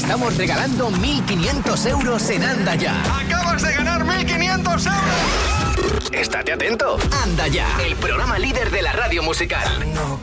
estamos regalando 1.500 euros en Anda Ya. ¡Acabas de ganar 1.500 euros! Estate atento. Anda Ya, el programa líder de la radio musical. No